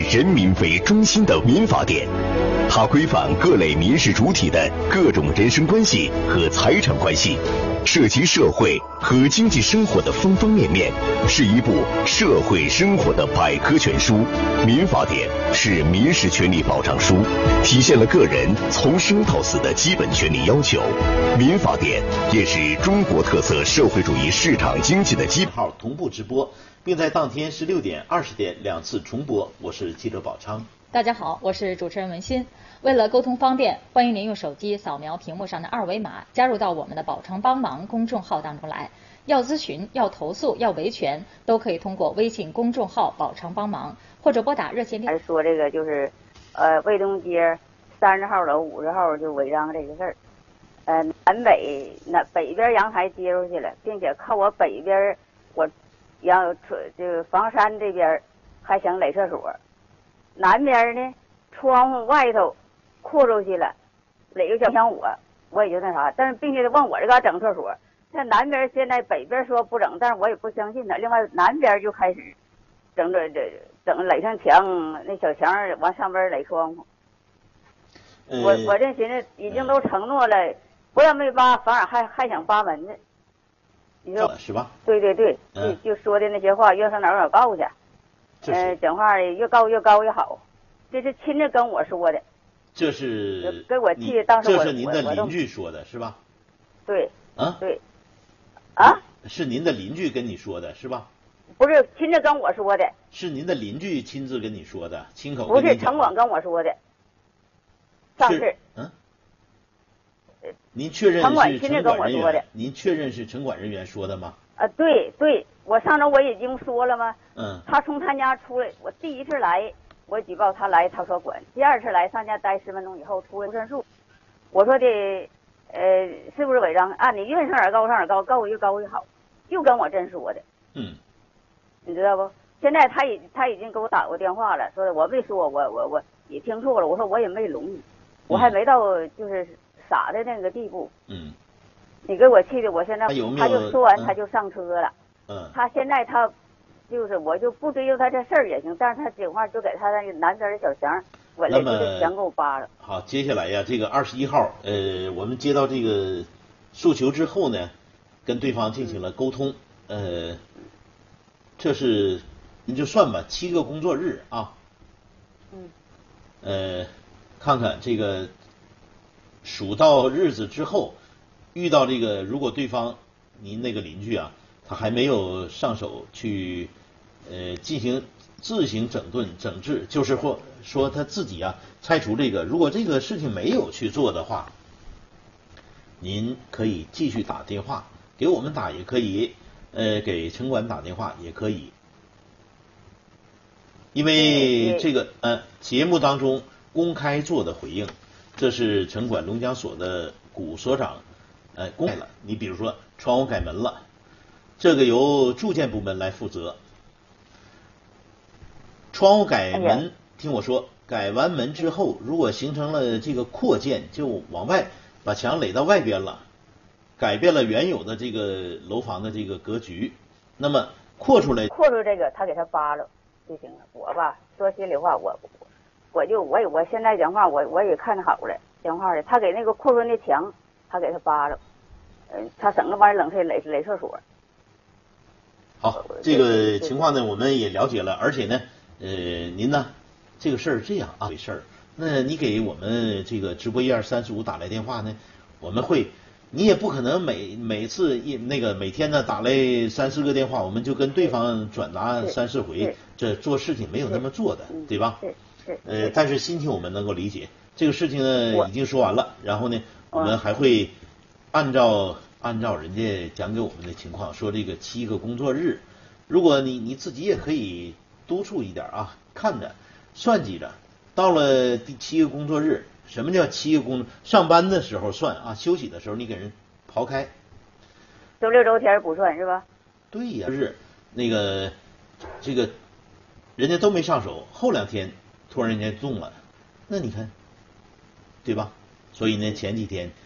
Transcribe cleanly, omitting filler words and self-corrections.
人民为中心的民法典，它规范各类民事主体的各种人身关系和财产关系，涉及社会和经济生活的方方面面，是一部社会生活的百科全书。民法典是民事权利保障书，体现了个人从生到死的基本权利要求。民法典也是中国特色社会主义市场经济的基本。 号同步直播，并在当天16点、20点2次重播。我是记者宝昌。 大家好，我是主持人文心。为了沟通方便，欢迎您用手机扫描屏幕上的2维码，加入到我们的宝昌帮忙公众号当中来。要咨询、要投诉、要维权，都可以通过微信公众号宝昌帮忙，或者拨打热线电话。 说这个就是，卫东街30号楼、50号就违章这个事儿。南北北边阳台接出去了，并且靠我北边，我这个房山这边还想垒厕所，南边呢窗户外头扩出去了，垒个小墙我也就那啥，但是并且往我这嘎整厕所。在南边现在北边说不整，但是我也不相信他。另外南边就开始整垒上墙，那小墙往上边垒窗户。我这寻思已经都承诺了，不但没扒，反而还想扒门子。你说是吧？ 对，就说的那些话，越上哪儿告去。讲话越告越好，这是亲自跟我说的。 这是给我气的，当时这是您的邻居说的是吧？ 对。 啊？ 对。啊？ 是您的邻居跟你说的是吧？ 不是亲自跟我说的。 是您的邻居亲自跟你说的，亲口跟你讲。不是城管跟我说的。上次。 您确认是城管亲自跟我说的。 您确认是城管人员说的吗？ 对，我上周我已经说了吗？ 他从他家出来，我第一次来，我举报他来，他说管；第二次来上家待10分钟以后出来申诉，我说的，是不是违章？按你愿上哪儿告，告越高越好，就跟我真说的。你知道不？现在他已经给我打过电话了，说的我没说，我也听错了，我说我也没聋你，我还没到就是傻的那个地步。你给我气的，我现在他就说完他就上车了。他现在他就是我就不追究他这事儿也行，但是他讲话就给他那个南边的小墙，我那个墙给我扒了。 好，接下来呀，这个21号，我们接到这个诉求之后呢，跟对方进行了沟通。这是您就算吧，7个工作日啊。看看这个数到日子之后。遇到这个，如果对方您那个邻居啊，他还没有上手去进行自行整治，就是说他自己啊拆除这个，如果这个事情没有去做的话，您可以继续打电话给我们打也可以，给城管打电话也可以，因为这个节目当中公开做的回应，这是城管龙江所的古所长。公开了，你比如说窗户改门了，这个由住建部门来负责。窗户改门，听我说，改完门之后，如果形成了这个扩建，就往外把墙垒到外边了，改变了原有的这个楼房的这个格局，那么扩出这个，他给他扒了就行了。我吧，说心里话，我现在讲话，我也看好了讲话的，他给那个扩出那墙。他给他扒了，他省个玩意冷水垒厕所。 好，这个情况呢，我们也了解了，而且呢，您呢，这个事儿这样啊回事儿，那你给我们这个直播12345打来电话呢，我们会，你也不可能每次每天呢打来3、4个电话，我们就跟对方转达3、4回，这做事情没有那么做的，对吧？但是心情我们能够理解，这个事情呢已经说完了，然后呢。我们还会按照人家讲给我们的情况说这个7个工作日，如果你自己也可以督促一点啊，看着算计着，到了第7个工作日，什么叫7个工作？上班的时候算啊，休息的时候你给人刨开。 周六周天不算是吧？ 对呀，是那个这个人家都没上手，后2天突然人家动了，那你看，对吧？所以呢，前几天